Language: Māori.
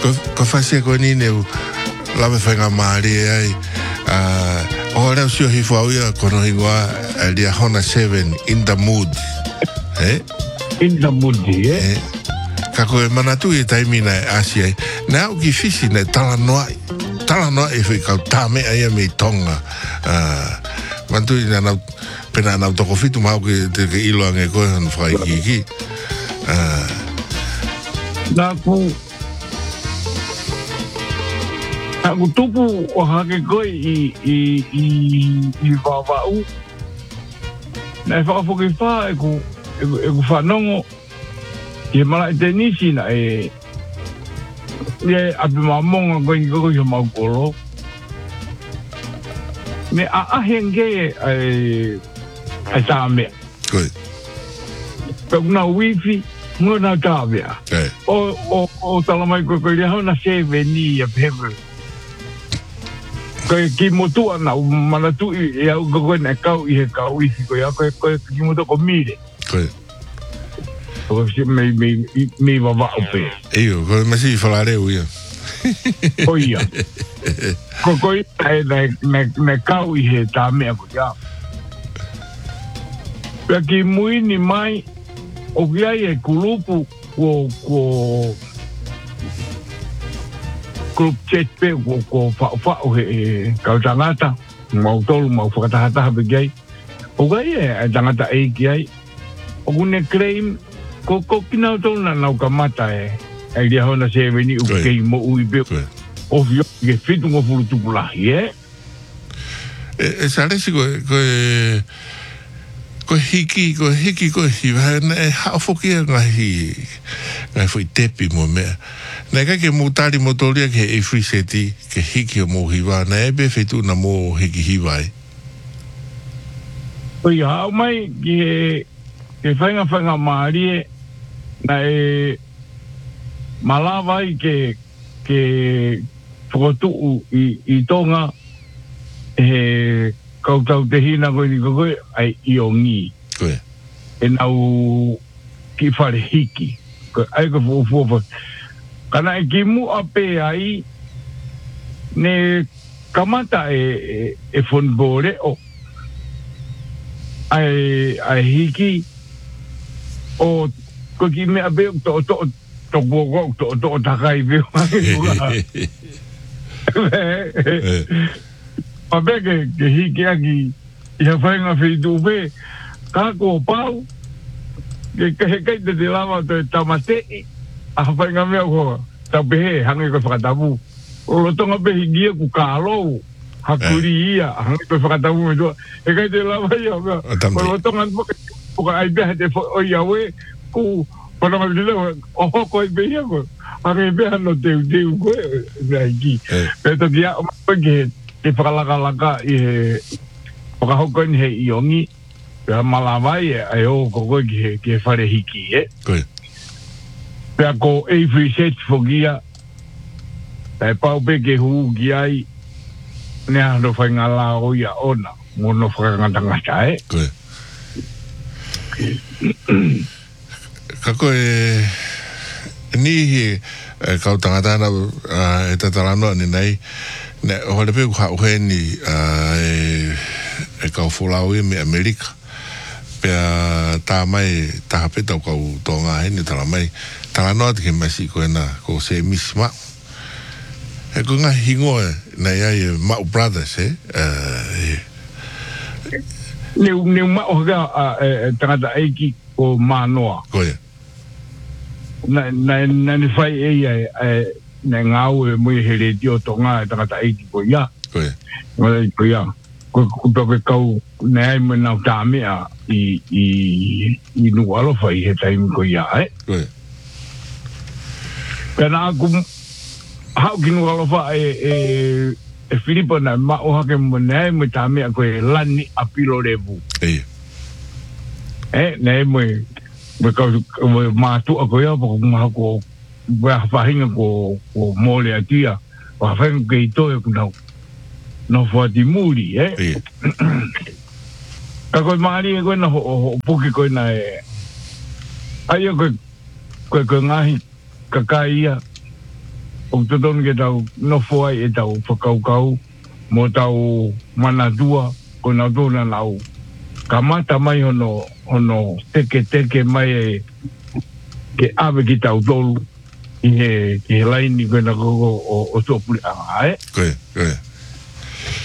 Ko fase ko ni ne lave fenga mari ai ora sio hifauia kono hingwa dia hona 7 in the mood. In the mood, Kako manatu I taimina Asia. Na o ki fisi ne talanoa e fai kau tame ai me tonga. Mantu ina na pena na toko fitu mau ki te ilo ange koe han fai ki. Na ku tupu o hake koe I wawau. Na e whakafoki wha e ku whanongo I mala I te nisi na e api mamonga koe I koko I mau koro. Me ahenge ai tāmea. Koe. Pau na wifi, mua na tāmea. O talamai koe koe rehau na seveni a pewe. Koe ki motua na manatu I au koe na kau I he kau wifi koe a koe ki motua ko mire. Koe. Koe si me wawao pe. Eio, koe masi I whalare uia. Oia. Koe na kau I he tāmea koe a. Pea ki muini mai o kiai e kulupu ko group chat pe ko whao he kautangata mau tolu mau whakatahataha pe kiai o kai e tangata e kiai o kune claim ko kinau tolu na nau kamata e ria hona se veni u kei mo ui pe o fio ke fitu ngo fulu tupulahi e saresi ko hiki ko hiwa na e haofoki ngai foi tepi mo mea na ka ke mutari motoria ke e free seti ke hiki o mo hiwa na e be fetu na mo hiki hiwa Oi hao mai ke whainga maari na e malawai ke whakotu I tonga he kautau te hina koe ni koe ai iongi. Koe. E nau ki whare hiki. Koe ai ko fuofuofa. Kana e ki mu ape ai ne kamata e fonbore o ai hiki o ko ki me ape to bogo to takai veo. Pape ke hiki aki I ha whainga whitu pe kako pau ke kai te lava te tamate a ha whainga mea ko tau pehe hangi koe whakatapu o lotonga pe higia ku kālou hakuri ia hangi koe whakatapu me tua e kai te lava ia mea o lotonga puka ai peha te oia we ku panama tila o hoko ai peha koe hangi peha no teu koe mea hiki pe toki a o koe ke te whakalaka I he whakahoko ni he iongi pea malawai e o koko ki he whare hiki Koe. Pea ko free set whokia e pau pe ke huu ki ai nea no whaingala o ia ona mono whakangatangata Koe. Kako ni he kautangata na e tataranoa ni nei ne o le pe ku hau he ni e kau fulau I me Amerika pe ta mai ta pe tau kau tonga he ni tala mai tala noa te ke masi ko na ko se misma e ko nga hingo na ia Mau Brothers ne ma o ga tangata eiki o manoa koe na ni fai e ne ngau e mui here tio tonga e tangata eiki ko ia. Koe. Ko ia. Ko toke kau ne ai me nau tāmea I nualofa I he taimi ko ia Koe. Pena aku hau ki nualofa e Filipa na mao hake mo ne ai me tāmea ko e lani apilo revu. Ne ai me kau mātua ko ia pako maha ko whahinga ko mole atia wa whahinga ke itoe ku no whati muri ka koe maari e koe na ho puki koe na ai koe ngahi kakai ia o te tonu ke tau nofo ai e tau whakaukau mo tau manatua ko na tōna lau. Ka mata mai hono teke mai ke awe ki tau tolu i he laini koe na koko o tōpuri anga, Koe.